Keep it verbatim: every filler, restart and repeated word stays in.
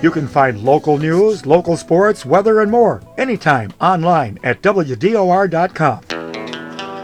You can find local news, local sports, weather, and more anytime online at W D O R dot com.